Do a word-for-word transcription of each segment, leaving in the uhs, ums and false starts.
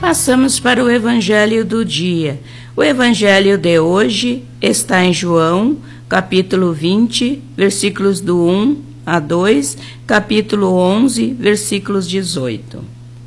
Passamos para o Evangelho do dia. O Evangelho de hoje está em João, capítulo vinte, versículos do um a dois, capítulo onze, versículos dezoito.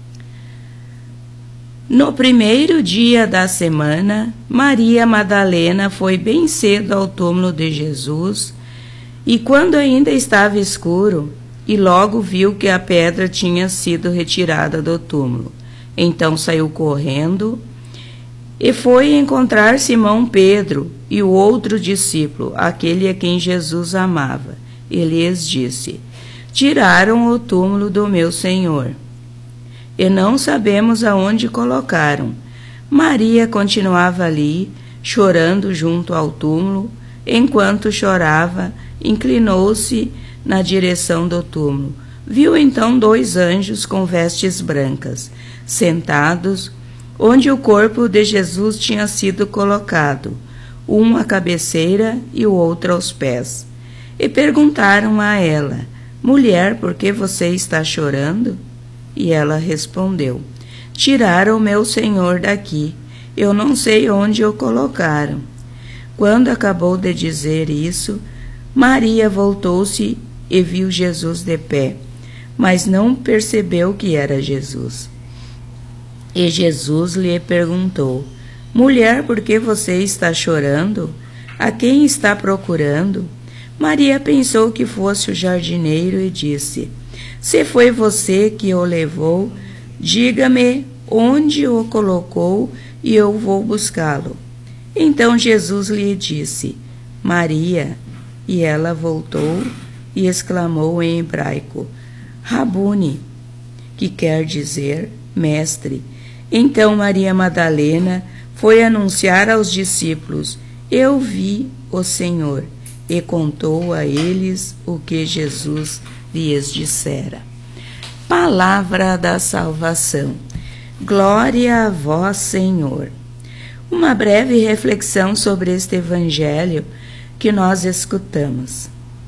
No primeiro dia da semana, Maria Madalena foi bem cedo ao túmulo de Jesus, e quando ainda estava escuro, e logo viu que a pedra tinha sido retirada do túmulo. Então saiu correndo e foi encontrar Simão Pedro e o outro discípulo, aquele a quem Jesus amava. E lhes disse: tiraram o túmulo do meu Senhor, e não sabemos aonde colocaram. Maria continuava ali, chorando junto ao túmulo. Enquanto chorava, inclinou-se na direção do túmulo. Viu então dois anjos com vestes brancas, sentados onde o corpo de Jesus tinha sido colocado, um à cabeceira e o outro aos pés. E perguntaram a ela: mulher, por que você está chorando? E ela respondeu: tiraram meu Senhor daqui, eu não sei onde o colocaram. Quando acabou de dizer isso, Maria voltou-se e viu Jesus de pé, mas não percebeu que era Jesus. E Jesus lhe perguntou: mulher, por que você está chorando? A quem está procurando? Maria pensou que fosse o jardineiro e disse: se foi você que o levou, diga-me onde o colocou e eu vou buscá-lo. Então Jesus lhe disse: Maria. E ela voltou e exclamou em hebraico: Rabuni, que quer dizer mestre. Então Maria Madalena foi anunciar aos discípulos: eu vi o Senhor, e contou a eles o que Jesus lhes dissera. Palavra da salvação. Glória a vós, Senhor. Uma breve reflexão sobre este evangelho que nós escutamos.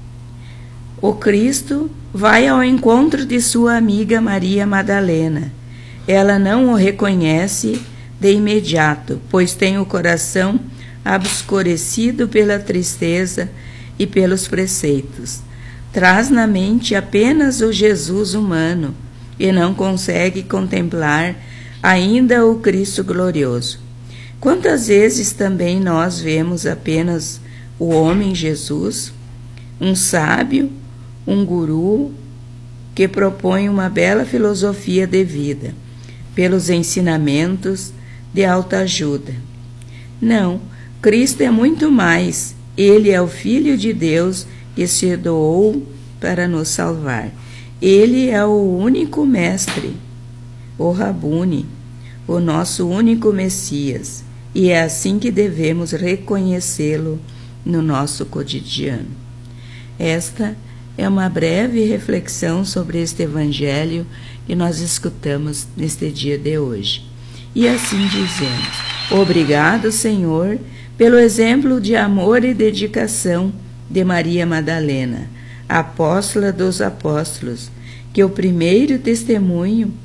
O Cristo vai ao encontro de sua amiga Maria Madalena. Ela não o reconhece de imediato, pois tem o coração obscurecido pela tristeza e pelos preceitos. Traz na mente apenas o Jesus humano e não consegue contemplar ainda o Cristo glorioso. Quantas vezes também nós vemos apenas o homem Jesus, um sábio, um guru, que propõe uma bela filosofia de vida, pelos ensinamentos de autoajuda. Não, Cristo é muito mais. Ele é o Filho de Deus que se doou para nos salvar. Ele é o único Mestre, o Rabuni, o nosso único Messias, e é assim que devemos reconhecê-lo no nosso cotidiano. Esta é uma breve reflexão sobre este evangelho que nós escutamos neste dia de hoje. E assim dizemos: obrigado, Senhor, pelo exemplo de amor e dedicação de Maria Madalena, apóstola dos apóstolos, que o primeiro testemunho